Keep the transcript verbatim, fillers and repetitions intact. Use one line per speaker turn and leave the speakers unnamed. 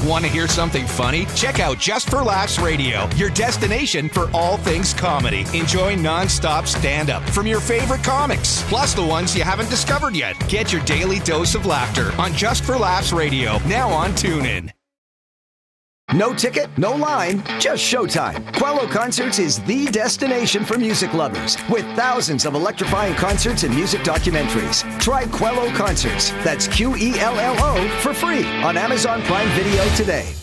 Want to hear something funny? Check out Just for Laughs Radio, your destination for all things comedy. Enjoy non-stop stand-up from your favorite comics, plus the ones you haven't discovered yet. Get your daily dose of laughter on Just for Laughs Radio, now on TuneIn.
No ticket, no line, just showtime. Quello Concerts is the destination for music lovers, with thousands of electrifying concerts and music documentaries. Try Quello Concerts, that's Q E L L O, for free on Amazon Prime Video today.